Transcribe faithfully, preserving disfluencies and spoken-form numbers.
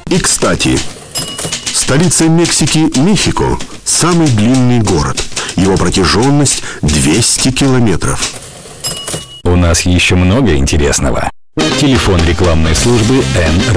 И, кстати, столица Мексики Мехико – самый длинный город. Его протяженность двести километров. У нас еще много интересного. Телефон рекламной службы Н